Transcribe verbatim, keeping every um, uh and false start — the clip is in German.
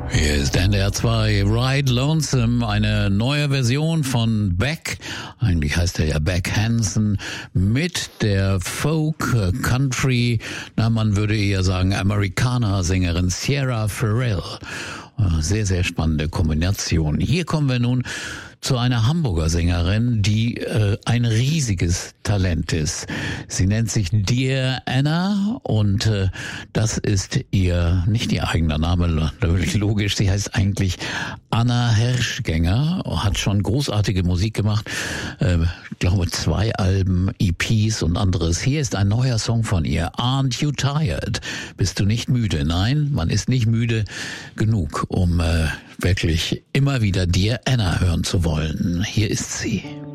Hier ist N D R zwei Ride Lonesome, eine neue Version von Beck. Eigentlich heißt er ja Beck Hansen mit der Folk, Country, na man würde eher sagen Amerikaner-Sängerin Sierra Farrell. Sehr, sehr spannende Kombination. Hier kommen wir nun zu einer Hamburger Sängerin, die äh, ein riesiges Talent ist. Sie nennt sich Dear Anna und äh, das ist ihr, nicht ihr eigener Name, natürlich logisch, sie heißt eigentlich Anna Herschgänger, hat schon großartige Musik gemacht, äh, ich glaube zwei Alben, E Ps und anderes. Hier ist ein neuer Song von ihr, Aren't You Tired? Bist du nicht müde? Nein, man ist nicht müde genug, um äh, wirklich immer wieder Dear Anna hören zu wollen. Hier ist sie.